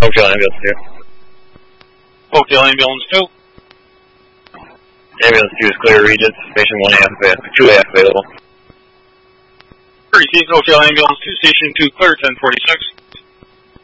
Oakdale Ambulance 2. Oakdale Ambulance 2. Ambulance 2 is clear, Regis. Station 2AF available. Received Oakdale Ambulance 2, Station 2 clear, 1046.